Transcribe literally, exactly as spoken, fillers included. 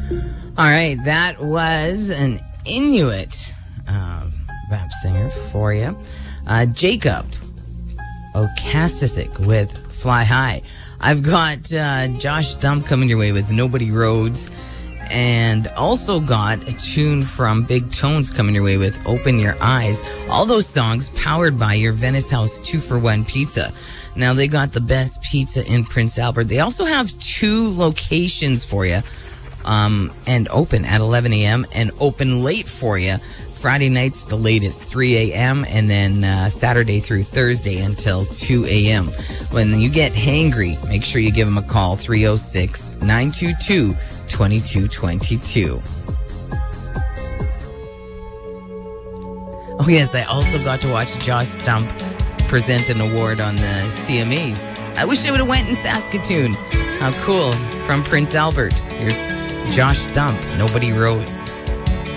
All right, that was an Inuit uh, rap singer for you. Uh, Jacob Okastisik with Fly High. I've got uh, Josh Stump coming your way with Nobody Rhodes. And also got a tune from Big Tones coming your way with Open Your Eyes. All those songs powered by your Venice House two for one pizza. Now, they got the best pizza in Prince Albert. They also have two locations for you. Um, and open at eleven a.m. and open late for you. Friday nights, the latest, three a.m. and then uh, Saturday through Thursday until two a.m. When you get hangry, make sure you give them a call, three oh six, nine two two, two two two two. Oh, yes, I also got to watch Josh Stump present an award on the C M As. I wish I would have went in Saskatoon. How cool. From Prince Albert, here's Josh Stump, Nobody Rhodes.